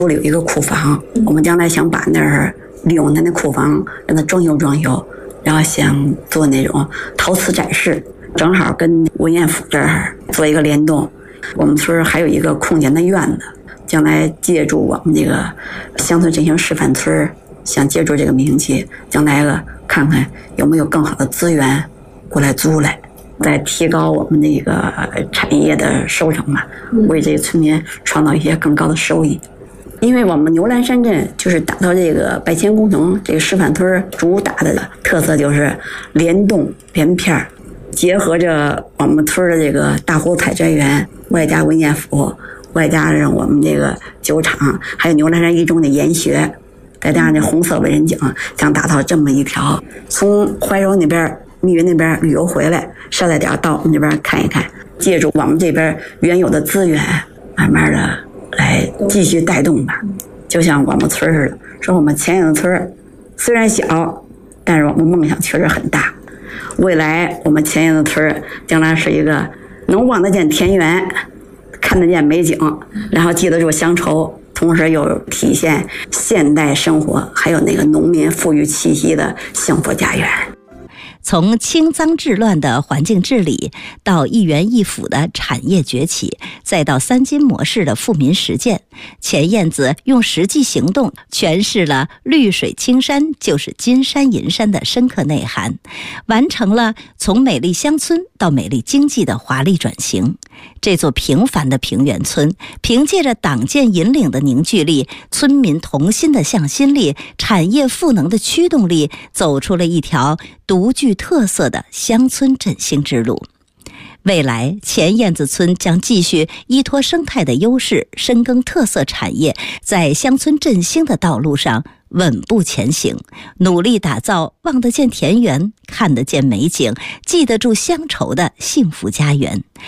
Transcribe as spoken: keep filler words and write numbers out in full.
屋里有一个库房，我们将来想把那儿利用它那库房让它装修装修，然后想做那种陶瓷展示，正好跟文彦府这儿做一个联动。我们村还有一个空间的院子，将来借助我们这个乡村振兴示范村，想借助这个名气，将来了看看有没有更好的资源过来租来，再提高我们这个产业的收成嘛，为这个村民创造一些更高的收益。因为我们牛栏山镇就是打造这个百钱工程这个示范村，主打的特色就是联动连片，结合着我们村的这个大湖采摘园，外加文彦府，外加上我们这个酒厂，还有牛栏山一中的研学，再加上这红色文人景，想打造这么一条从怀柔那边密云那边旅游回来，捎带点到我们这边看一看，借助我们这边原有的资源，慢慢的来继续带动吧。就像我们村似的，说我们前沿的村虽然小，但是我们梦想确实很大。未来我们前沿的村将来是一个能望得见田园，看得见美景，然后记得住乡愁，同时又体现现代生活还有那个农民富裕气息的幸福家园。 从清脏治乱的环境治理，到一园一府的产业崛起，再到三金模式的富民实践，钱燕子用实际行动诠释了绿水青山就是金山银山的深刻内涵，完成了从美丽乡村到美丽经济的华丽转型。这座平凡的平原村，凭借着党建引领的凝聚力、村民同心的向心力、产业赋能的驱动力，走出了一条独具特色的乡村振兴之路。未来钱燕子村将继续依托生态的优势，深耕特色产业，在乡村振兴的道路上稳步前行，努力打造望得见田园、看得见美景、记得住乡愁的幸福家园。